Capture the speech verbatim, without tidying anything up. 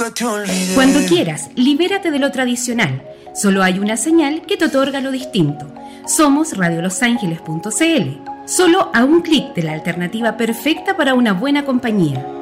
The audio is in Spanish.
Cuando quieras, libérate de lo tradicional. Solo hay una señal que te otorga lo distinto. Somos radio los ángeles punto c l. Solo a un clic de la alternativa perfecta para una buena compañía.